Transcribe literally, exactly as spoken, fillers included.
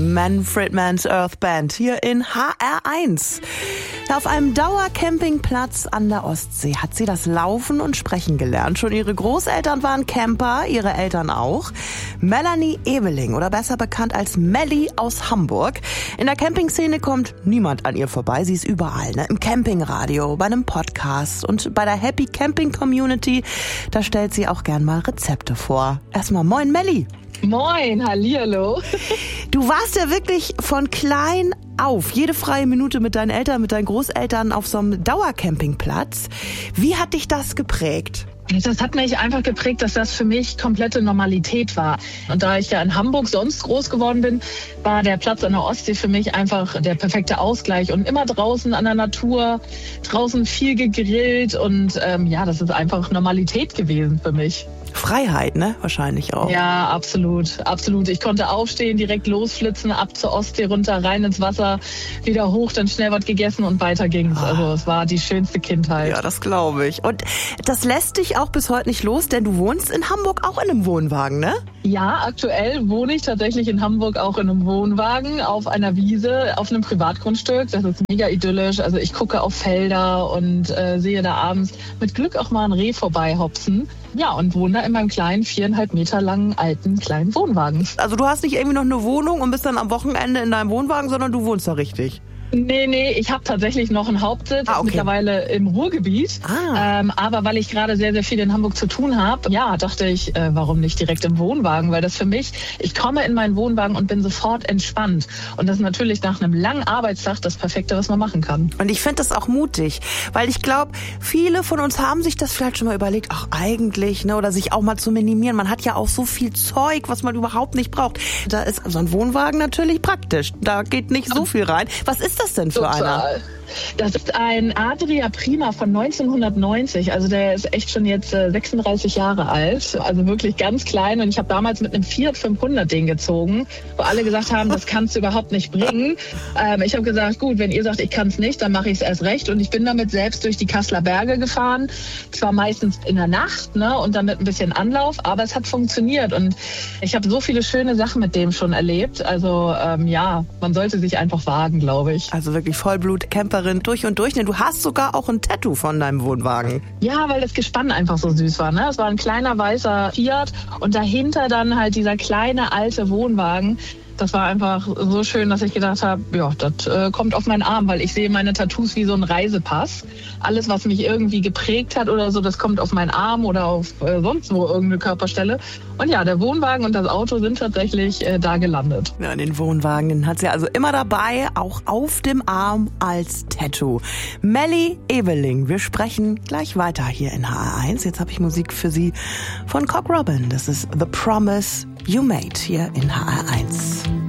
Manfred Mann's Earth Band hier in H R eins. Auf einem Dauercampingplatz an der Ostsee hat sie das Laufen und Sprechen gelernt. Schon ihre Großeltern waren Camper, ihre Eltern auch. Melanie Ebeling, oder besser bekannt als Melli aus Hamburg. In der Campingszene kommt niemand an ihr vorbei. Sie ist überall, ne? Im Campingradio, bei einem Podcast und bei der Happy Camping Community. Da stellt sie auch gern mal Rezepte vor. Erstmal moin Melli. Moin, hallihallo. Du warst ja wirklich von klein auf, jede freie Minute mit deinen Eltern, mit deinen Großeltern auf so einem Dauercampingplatz. Wie hat dich das geprägt? Das hat mich einfach geprägt, dass das für mich komplette Normalität war. Und da ich ja in Hamburg sonst groß geworden bin, war der Platz an der Ostsee für mich einfach der perfekte Ausgleich. Und immer draußen an der Natur, draußen viel gegrillt und ähm, ja, das ist einfach Normalität gewesen für mich. Freiheit, ne? Wahrscheinlich auch. Ja, absolut, absolut. Ich konnte aufstehen, direkt losflitzen, ab zur Ostsee, runter, rein ins Wasser, wieder hoch, dann schnell was gegessen und weiter ging's. Ah. Also es war die schönste Kindheit. Ja, das glaube ich. Und das lässt dich auch bis heute nicht los, denn du wohnst in Hamburg auch in einem Wohnwagen, ne? Ja, aktuell wohne ich tatsächlich in Hamburg auch in einem Wohnwagen auf einer Wiese, auf einem Privatgrundstück. Das ist mega idyllisch. Also ich gucke auf Felder und äh, sehe da abends mit Glück auch mal ein Reh vorbeihopsen. Ja, und wohne da in meinem kleinen, viereinhalb Meter langen, alten, kleinen Wohnwagen. Also du hast nicht irgendwie noch eine Wohnung und bist dann am Wochenende in deinem Wohnwagen, sondern du wohnst da richtig? Nee, nee, ich habe tatsächlich noch einen Hauptsitz, ah, okay. mittlerweile im Ruhrgebiet. Ah. Ähm, aber weil ich gerade sehr, sehr viel in Hamburg zu tun habe, ja, dachte ich, äh, warum nicht direkt im Wohnwagen? Weil das für mich, ich komme in meinen Wohnwagen und bin sofort entspannt. Und das ist natürlich nach einem langen Arbeitstag das Perfekte, was man machen kann. Und ich finde das auch mutig, weil ich glaube, viele von uns haben sich das vielleicht schon mal überlegt, ach eigentlich, ne, oder sich auch mal zu minimieren. Man hat ja auch so viel Zeug, was man überhaupt nicht braucht. Da ist so ein Wohnwagen natürlich praktisch. Da geht nicht so viel rein. Was ist das denn für Total. einer? Das ist ein Adria Prima von neunzehnhundertneunzig. Also der ist echt schon jetzt äh, sechsunddreißig Jahre alt. Also wirklich ganz klein. Und ich habe damals mit einem Fiat fünfhundert den gezogen, wo alle gesagt haben, das kannst du überhaupt nicht bringen. Ähm, ich habe gesagt, gut, wenn ihr sagt, ich kann es nicht, dann mache ich es erst recht. Und ich bin damit selbst durch die Kasseler Berge gefahren. Zwar meistens in der Nacht, ne, und dann mit ein bisschen Anlauf, aber es hat funktioniert. Und ich habe so viele schöne Sachen mit dem schon erlebt. Also ähm, ja, man sollte sich einfach wagen, glaube ich. Also wirklich Vollblut-Camper durch und durch, denn du hast sogar auch ein Tattoo von deinem Wohnwagen. Ja, weil das Gespann einfach so süß war. Ne? Es war ein kleiner weißer Fiat und dahinter dann halt dieser kleine alte Wohnwagen. Das war einfach so schön, dass ich gedacht habe, ja, das äh, kommt auf meinen Arm, weil ich sehe meine Tattoos wie so ein Reisepass. Alles, was mich irgendwie geprägt hat oder so, das kommt auf meinen Arm oder auf äh, sonst wo irgendeine Körperstelle. Und ja, der Wohnwagen und das Auto sind tatsächlich äh, da gelandet. Ja, den Wohnwagen, den hat sie also immer dabei, auch auf dem Arm als Tattoo. Melli Ebeling, wir sprechen gleich weiter hier in H R eins. Jetzt habe ich Musik für Sie von Cock Robin. Das ist The Promise You Made hier in H R eins.